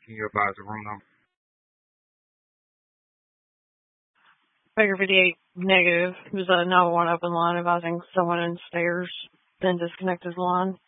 Can you advise the room number? Figure 58 negative. There's a 911 open line advising someone in stairs, then disconnect his line.